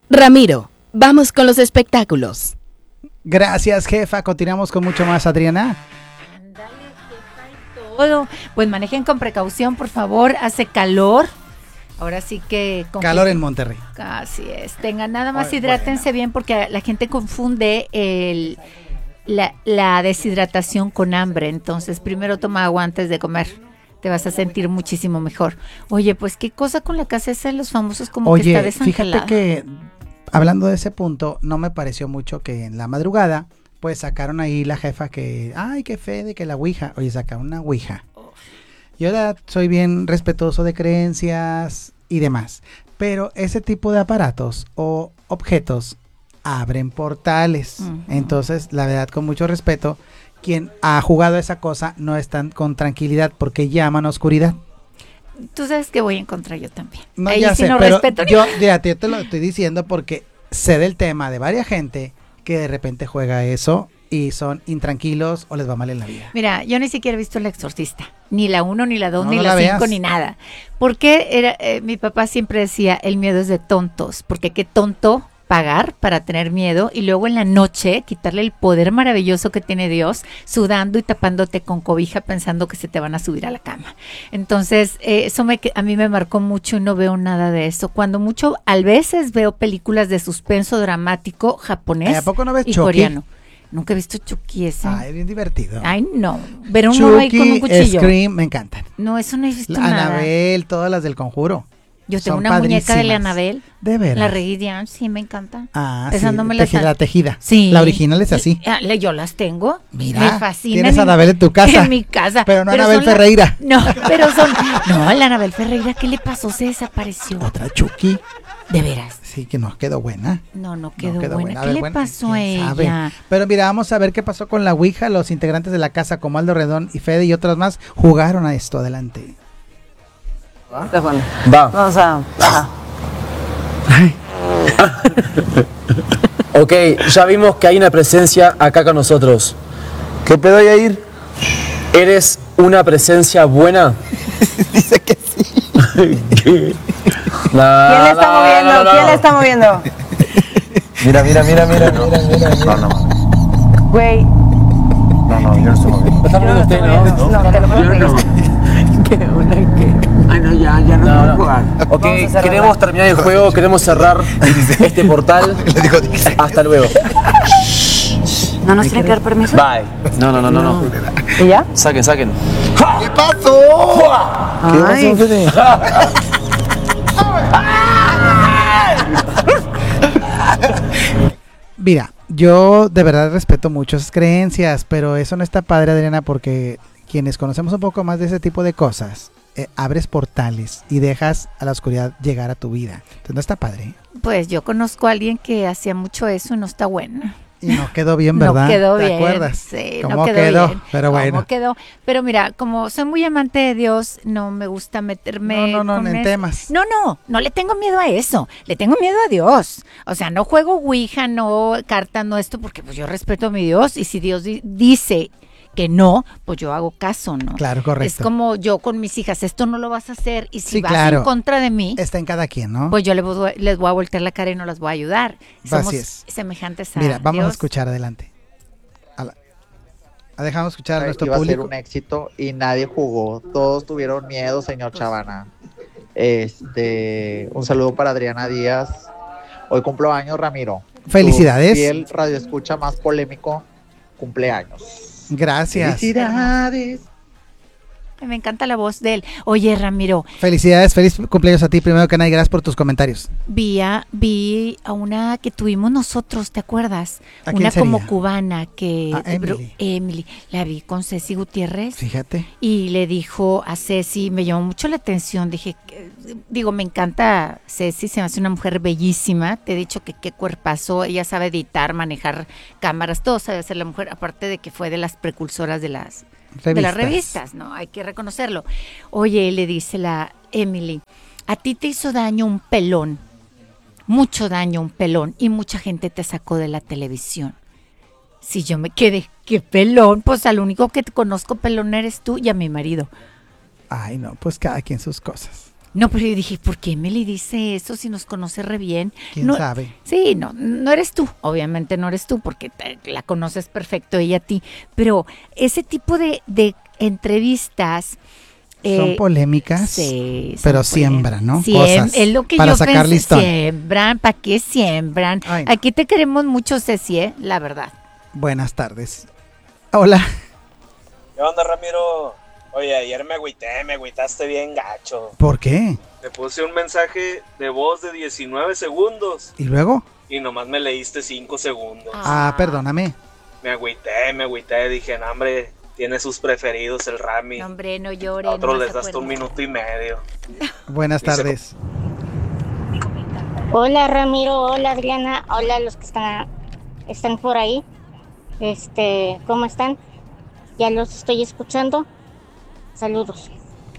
Ramiro, vamos con los espectáculos. Gracias, jefa. Continuamos con mucho más, Adriana. Ándale, jefa, y todo. Pues manejen con precaución, por favor. Hace calor. Ahora sí que... Calor en Monterrey. Así es. Tengan nada más, Ay, hidrátense bien porque la gente confunde la deshidratación con hambre. Entonces, primero toma agua antes de comer. Te vas a sentir muchísimo mejor. Oye, pues qué cosa con la casa esa de los famosos como que está desangelada. Fíjate que, hablando de ese punto, no me pareció mucho que en la madrugada, pues sacaron ahí la jefa que, ay, qué fe de que la ouija. Oye, sacaron una ouija. Yo soy bien respetuoso de creencias y demás, pero ese tipo de aparatos o objetos abren portales. Entonces, la verdad, con mucho respeto, quien ha jugado esa cosa no están con tranquilidad porque llaman a oscuridad. Tú sabes que voy a encontrar yo también. No, ahí ya sí sé, no pero respeto yo te lo estoy diciendo porque sé del tema de varias gente que de repente juega eso y son intranquilos o les va mal en la vida. Mira, yo ni siquiera he visto El Exorcista, ni la 1, ni la 2, No, ni no la la 5, veas. ni nada. Porque mi papá siempre decía, el miedo es de tontos, porque qué tonto pagar para tener miedo y luego en la noche quitarle el poder maravilloso que tiene Dios, sudando y tapándote con cobija pensando que se te van a subir a la cama. Entonces, eso a mí me marcó mucho y no veo nada de eso. Cuando mucho, a veces veo películas de suspenso dramático japonés ¿A poco no ves y Chucky? coreano. Nunca he visto Chucky ese. Ay, bien divertido. Ay, no. Ver un mono ahí con un Chucky, cuchillo. Scream, me encantan. No, eso no he visto nada. Anabel, todas las del Conjuro. Yo tengo son una muñeca de la padrísimas. Anabel. De veras. La Regidian, sí, me encanta. Ah, Besándome sí, la tejida. Sí. La original es así. Yo las tengo. Mira, me fascinan. tienes a Anabel en tu casa. En mi casa. Pero no Anabel son Ferreira. No, pero son... No, la Anabel Ferreira, ¿qué le pasó? Se desapareció. Otra Chucky. De veras. Sí, que no quedó buena. No quedó quedó buena. A ¿Qué ver, le bueno, pasó a quién sabe. ella? Pero mira, vamos a ver qué pasó con la ouija. Los integrantes de la casa, como Aldo Redón y Fede y otros más, jugaron a esto. Adelante. Stefan, Va. vamos a... Ajá. Ok, ya vimos que hay una presencia acá con nosotros. ¿Qué pedo, Yair? ¿Eres una presencia buena? Dice que sí. ¿Qué? ¿Quién le está moviendo? no. ¿Quién le está moviendo? Mira. No. Güey. No, yo no estoy moviendo. ¿Está viendo usted, no? No, te lo juro que Ay, no, ya no puedo jugar. Ok, Vamos a cerrar. queremos terminar el juego, queremos cerrar este portal. Le digo, Hasta luego. ¿No nos tiene que dar permiso? Bye. No. ¿Y ya? Saquen. ¿qué pasó? ¿Qué Ay. pasó, Fede? Mira, yo de verdad respeto mucho esas creencias, pero eso no está padre, Adriana, porque quienes conocemos un poco más de ese tipo de cosas, abres portales y dejas a la oscuridad llegar a tu vida. Entonces no está padre. Pues yo conozco a alguien que hacía mucho eso y no está bueno. Y no quedó bien, ¿verdad? No quedó ¿Te bien. acuerdas? Sí, ¿Cómo no quedó? bien. Pero bueno. ¿Cómo quedó? Pero mira, como soy muy amante de Dios, no me gusta meterme No, con en eso. temas. No le tengo miedo a eso. Le tengo miedo a Dios. O sea, no juego ouija, no carta, no esto, porque pues yo respeto a mi Dios y si Dios dice que no, pues yo hago caso, ¿no? Claro, correcto. Es como yo con mis hijas, esto no lo vas a hacer y si Sí, vas claro. en contra de mí, Está en cada quien, ¿no? pues yo les voy a voltear la cara y no las voy a ayudar. Somos Así es. semejantes a Mira, vamos a Dios. escuchar adelante. Dejamos escuchar a nuestro Iba a ser público. un éxito y nadie jugó. Todos tuvieron miedo, señor Chavana. Un saludo para Adriana Díaz. Hoy cumplo años, Ramiro. Felicidades. Tu fiel radio escucha más polémico, cumpleaños. Gracias. Felicidades. Me encanta la voz de él. Oye, Ramiro, Felicidades, feliz cumpleaños a ti. Primero que nada, y gracias por tus comentarios. vi a una que tuvimos nosotros, ¿te acuerdas? ¿A quién Una sería? como cubana que... A Emily. Emily. La vi con Ceci Gutiérrez. Fíjate. Y le dijo a Ceci, me llamó mucho la atención, dije, me encanta Ceci, se me hace una mujer bellísima, te he dicho que qué cuerpazo, ella sabe editar, manejar cámaras, todo sabe hacer la mujer, aparte de que fue de las precursoras de las revistas, ¿no? Hay que reconocerlo. Oye, le dice la Emily, a ti te hizo daño un pelón, mucho daño un pelón, y mucha gente te sacó de la televisión. Si yo me quedé, ¿qué pelón? Pues al único que conozco pelón eres tú y a mi marido. Ay, no, pues cada quien sus cosas. No, pero yo dije, ¿por qué Meli dice eso si nos conoce re bien? ¿Quién No, sabe? Sí, no eres tú, obviamente no eres tú, porque la conoces perfecto ella a ti, pero ese tipo de entrevistas... Son polémicas, sí, son pero polémicas. siembran, ¿no? Cosas es lo que para yo sacar pensé, listón. siembran, ¿para qué siembran? Ay, no. Aquí te queremos mucho, Ceci, la verdad. Buenas tardes. Hola. ¿Qué onda, Ramiro? Oye, ayer me agüitaste bien gacho. ¿Por qué? Te puse un mensaje de voz de 19 segundos ¿Y luego? y nomás me leíste 5 segundos. Perdóname. Me agüité, dije, no, hombre, tiene sus preferidos el Rami. No, hombre, no llore. A otros no les das hasta 1 minuto y medio. Buenas Dice- tardes. Hola Ramiro, hola Adriana, hola los que están por ahí. ¿Cómo están? Ya los estoy escuchando. Saludos.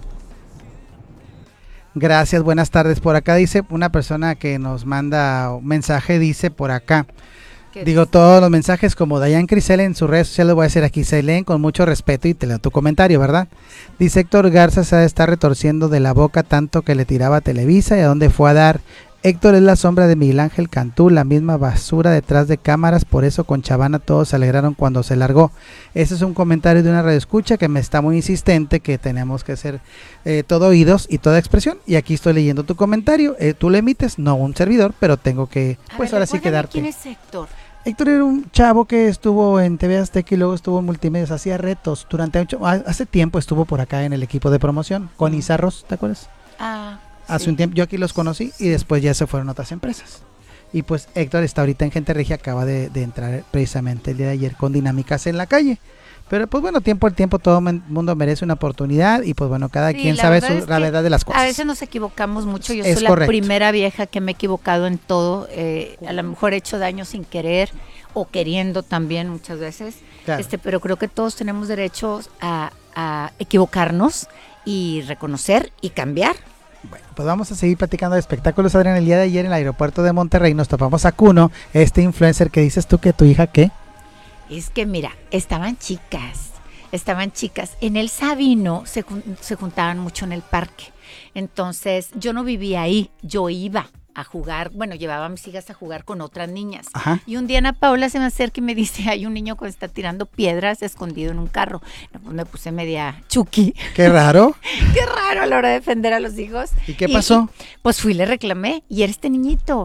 Gracias, buenas tardes. Por acá dice una persona que nos manda un mensaje, dice por acá. Digo, todos los mensajes como Dayan Crisel en sus redes sociales, voy a decir aquí, se leen con mucho respeto y te leo tu comentario, ¿verdad? Dice Héctor Garza se ha de estar retorciendo de la boca tanto que le tiraba a Televisa y a dónde fue a dar. Héctor es la sombra de Miguel Ángel Cantú, la misma basura detrás de cámaras, por eso con Chavana todos se alegraron cuando se largó. Ese es un comentario de una radioescucha que me está muy insistente que tenemos que ser todo oídos y toda expresión, y aquí estoy leyendo tu comentario, tú lo emites, no un servidor, pero tengo que, pues ahora sí quedarte. ¿Quién es Héctor? Héctor era un chavo que estuvo en TV Azteca y luego estuvo en Multimedios, hacía retos, hace tiempo estuvo por acá en el equipo de promoción, con Isa Ross, ¿te acuerdas? Hace un tiempo, yo aquí los conocí y después ya se fueron a otras empresas. Y pues Héctor está ahorita en Gente Regia, acaba de entrar precisamente el día de ayer con Dinámicas en la Calle. Pero pues bueno, tiempo al tiempo, todo el mundo merece una oportunidad y pues bueno, cada quien sabe la verdad de las cosas. A veces nos equivocamos mucho, yo Es soy correcto. la primera vieja que me he equivocado en todo, a lo mejor he hecho daño sin querer o queriendo también muchas veces, Claro. pero creo que todos tenemos derecho a equivocarnos y reconocer y cambiar. Bueno, pues vamos a seguir platicando de espectáculos, Adrián. El día de ayer en el aeropuerto de Monterrey nos topamos a Kuno, este influencer que dices tú que tu hija, ¿qué? Es que mira, estaban chicas. En el Sabino se juntaban mucho en el parque. Entonces, yo no vivía ahí, yo iba a jugar, bueno, llevaba a mis hijas a jugar con otras niñas. Ajá. Y un día Ana Paula se me acerca y me dice, hay un niño que está tirando piedras escondido en un carro. No, pues me puse media chuki. Qué raro. Qué raro a la hora de defender a los hijos. ¿Y qué pasó? Pues fui y le reclamé, y era este niñito.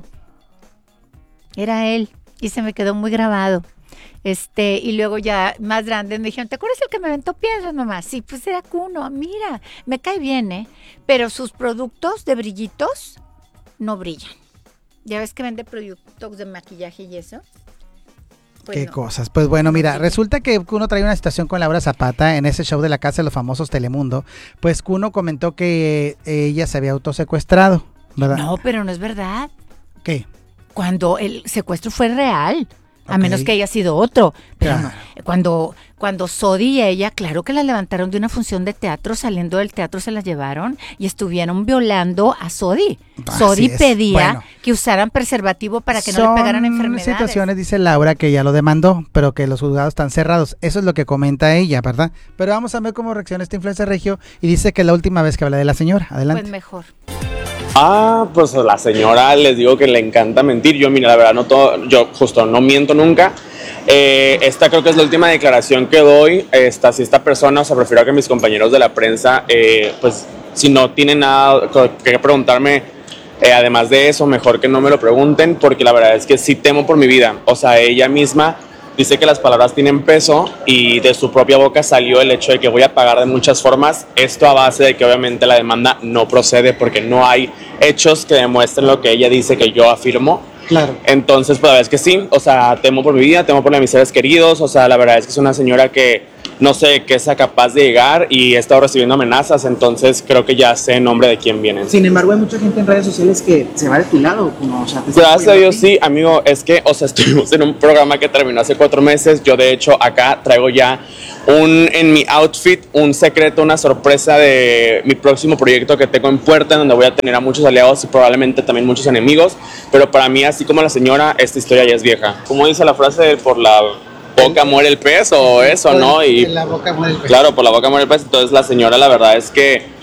Era él, y se me quedó muy grabado. Y luego ya más grande me dijeron, ¿te acuerdas el que me aventó piedras, mamá? Sí, pues era Kuno, mira, me cae bien, pero sus productos de brillitos no brillan. ¿Ya ves que vende productos de maquillaje y eso? Pues Qué no. cosas. Pues bueno, mira, resulta que Kuno trae una situación con Laura Zapata en ese show de la Casa de los Famosos Telemundo. Pues Kuno comentó que ella se había autosecuestrado, ¿verdad? No, pero no es verdad. ¿Qué? Cuando el secuestro fue real. A Ok. menos que haya sido otro. Pero Claro. no. Cuando Sodi y ella, claro que la levantaron de una función de teatro, saliendo del teatro se la llevaron y estuvieron violando a Sodi. Así Sodi es. pedía Bueno. que usaran preservativo para que no Son le pegaran enfermedades. situaciones, dice Laura, que ya lo demandó, pero que los juzgados están cerrados. Eso es lo que comenta ella, ¿verdad? Pero vamos a ver cómo reacciona este influencer regio y dice que es la última vez que habla de la señora. Adelante. Pues mejor. Pues a la señora les digo que le encanta mentir. Yo, mira, la verdad, yo justo no miento nunca. Esta creo que es la última declaración que doy. Si esta persona, o sea, prefiero que mis compañeros de la prensa, pues si no tienen nada que preguntarme, además de eso, mejor que no me lo pregunten, porque la verdad es que sí temo por mi vida. O sea, ella misma dice que las palabras tienen peso y de su propia boca salió el hecho de que voy a pagar de muchas formas. Esto a base de que obviamente la demanda no procede porque no hay hechos que demuestren lo que ella dice que yo afirmo. Claro. Entonces, pues la verdad es que sí, o sea, temo por mi vida, temo por mis seres queridos, o sea, la verdad es que es una señora que no sé qué sea capaz de llegar y he estado recibiendo amenazas, entonces creo que ya sé en nombre de quién vienen. Sin embargo, hay mucha gente en redes sociales que se va de tu lado, como, o sea, te está Gracias a apoyando Dios, sí, amigo, es que, o sea, estuvimos en un programa que terminó hace 4 meses, yo de hecho acá traigo ya en mi outfit, un secreto, una sorpresa de mi próximo proyecto que tengo en puerta, en donde voy a tener a muchos aliados y probablemente también muchos enemigos, pero para mí, así como la señora, esta historia ya es vieja. ¿Cómo dice la frase? Por la boca muere el pez o eso, ¿no? Y la boca muere el pez. claro, por la boca muere el pez. Entonces la señora, la verdad es que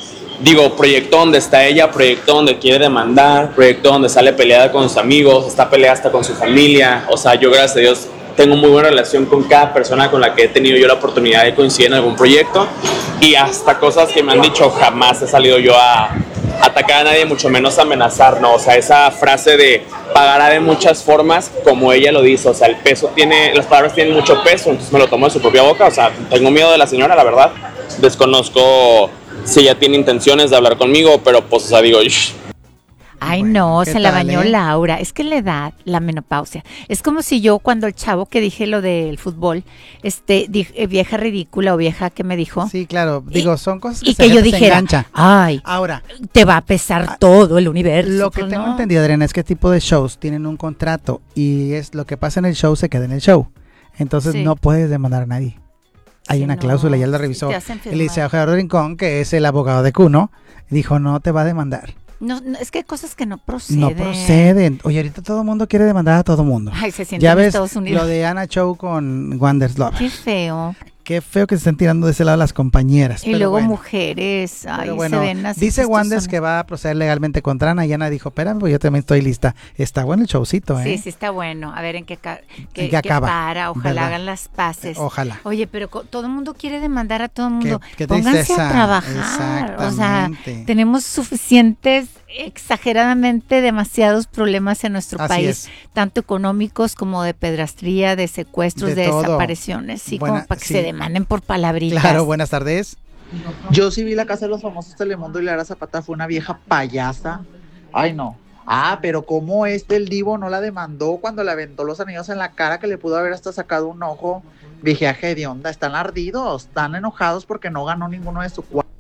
digo, proyecto donde está ella, proyecto donde quiere demandar, proyecto donde sale peleada con sus amigos, está peleada hasta con su familia. O sea, yo gracias a Dios tengo muy buena relación con cada persona con la que he tenido yo la oportunidad de coincidir en algún proyecto, y hasta cosas que me han dicho jamás he salido yo a atacar a nadie, mucho menos amenazar, ¿no? O sea, esa frase de pagará de muchas formas, como ella lo dice, o sea, el peso tiene, las palabras tienen mucho peso, entonces me lo tomo de su propia boca. O sea, tengo miedo de la señora, la verdad, desconozco si ella tiene intenciones de hablar conmigo, pero pues, o sea, digo, Ay, Bueno, no, ¿qué se la tal, bañó eh? Laura. Es que la edad, la menopausia. Es como si yo, cuando el chavo que dije lo del fútbol, dije, vieja ridícula o vieja que me dijo. Sí, claro, digo, son cosas que Y se que yo gente se dijera, engancha. ay, Ahora, te va a pesar todo el universo. lo que Pues tengo no. entendido, Adriana, es que este tipo de shows tienen un contrato y es lo que pasa en el show se queda en el show. Entonces Sí. no puedes demandar a nadie. Hay Sí, una no, cláusula, ya la sí, revisó te hacen el firmar. licenciado Gerardo Rincón, que es el abogado de Cuno, dijo no te va a demandar. No, es que hay cosas que no proceden. No proceden. Oye, ahorita todo el mundo quiere demandar a todo el mundo. Ay, se siente Ya en ves Estados Unidos. lo de Ana Chow con Wanderslove. Qué feo. Qué feo que se estén tirando de ese lado las compañeras. Y pero luego bueno. mujeres, ay, Pero bueno, se ven así. dice Wanders chistosas. que va a proceder legalmente contra Ana y Ana dijo, espérame, pues yo también estoy lista. Está bueno el showcito, ¿eh? Sí, sí está bueno. A ver en qué, ¿En qué acaba? para. Ojalá ¿Verdad? hagan las paces. Ojalá. Oye, pero todo el mundo quiere demandar a todo el mundo. Qué Pónganse tristeza. a trabajar. O sea, Exactamente. tenemos suficientes, exageradamente demasiados problemas en nuestro Así país, es. tanto económicos como de pedrastría, de secuestros, De de todo. desapariciones, sí, como para que sí. se demanden por palabritas. Claro, buenas tardes. Yo sí vi La Casa de los Famosos Telemundo y Lara Zapata fue una vieja payasa. Ay, no. Ah, pero cómo el divo no la demandó cuando le aventó los anillos en la cara, que le pudo haber hasta sacado un ojo. Viaje de onda, están ardidos, están enojados porque no ganó ninguno de su cuarto.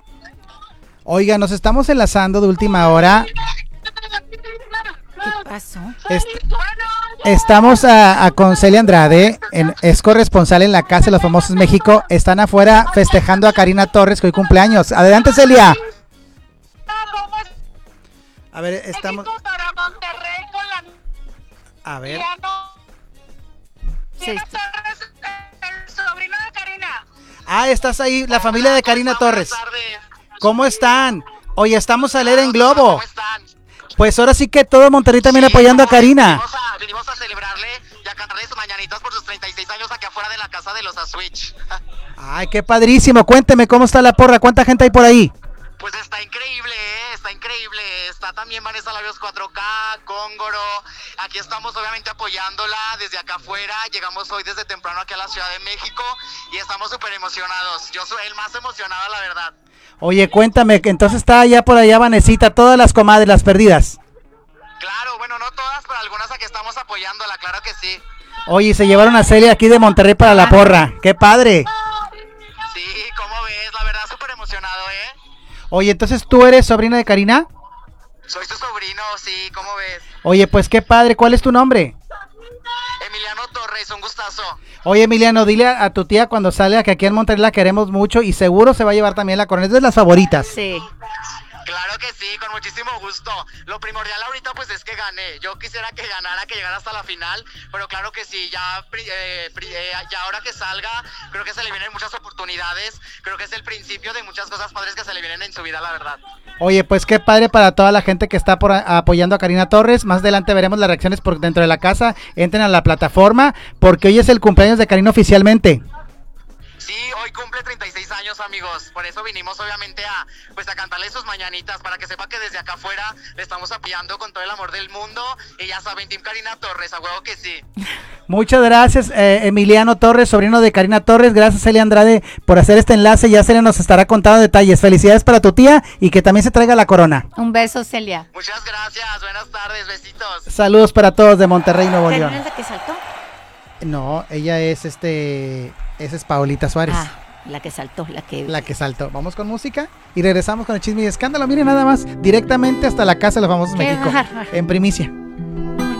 Oiga, nos estamos enlazando de última hora. ¿Qué pasó? Estamos con Celia Andrade, es corresponsal en la Casa de los Famosos México. Están afuera festejando a Karina Torres, que hoy cumpleaños. Adelante, Celia. A ver, estamos... A ver. Sí, Ah, estás ahí, la familia de Karina Torres. ¿Cómo están? Oye, estamos al aire en Globo. Pues ahora sí que todo Monterrey también apoyando a Karina. Venimos a celebrarle y a cantarle sus mañanitas por sus 36 años aquí afuera de la casa de los Switch. Ay, qué padrísimo. Cuénteme cómo está la porra. ¿Cuánta gente hay por ahí? Pues está increíble, está increíble. Está también Vanessa Labios 4K, Cóngoro. Aquí estamos obviamente apoyándola desde acá afuera. Llegamos hoy desde temprano aquí a la Ciudad de México y estamos súper emocionados. Yo soy el más emocionado, la verdad. Oye, cuéntame, que entonces está allá por allá Vanesita, todas las comadres, las perdidas. Claro, bueno, no todas, pero algunas aquí estamos apoyándola, claro que sí. Oye, se llevaron a Celia aquí de Monterrey para la porra. ¡Qué padre! Sí, ¿cómo ves? La verdad, súper emocionado, ¿eh? Oye, entonces tú eres sobrina de Karina. Soy su sobrino, sí, ¿cómo ves? Oye, pues qué padre. ¿Cuál es tu nombre? Emiliano Torres, un gustazo. Oye, Emiliano, dile a tu tía cuando salga que aquí en Monterrey la queremos mucho y seguro se va a llevar también la corona. Es de las favoritas. Sí. Claro que sí, con muchísimo gusto. Lo primordial ahorita pues es que gane. Yo quisiera que ganara, que llegara hasta la final, pero claro que sí, ya ahora que salga, creo que se le vienen muchas oportunidades. Creo que es el principio de muchas cosas padres que se le vienen en su vida, la verdad. Oye, pues qué padre para toda la gente que está apoyando a Karina Torres. Más adelante veremos las reacciones por dentro de la casa. Entren a la plataforma porque hoy es el cumpleaños de Karina oficialmente. Sí, hoy cumple 36 años, amigos. Por eso vinimos obviamente a cantarle sus mañanitas, para que sepa que desde acá afuera le estamos apoyando con todo el amor del mundo. Y ya saben, Team Karina Torres, a huevo que sí. Muchas gracias, Emiliano Torres, sobrino de Karina Torres. Gracias, Celia Andrade, por hacer este enlace. Ya Celia nos estará contando detalles. Felicidades para tu tía y que también se traiga la corona. Un beso, Celia. Muchas gracias, buenas tardes, besitos. Saludos para todos de Monterrey, Nuevo León. ¿Karina es la que saltó? No, ella es esa es Paulita Suárez. Ah, la que saltó, la que saltó. Vamos con música y regresamos con el chisme y escándalo. Miren nada más, directamente hasta la Casa de los Famosos Qué México. bárbaro. En primicia.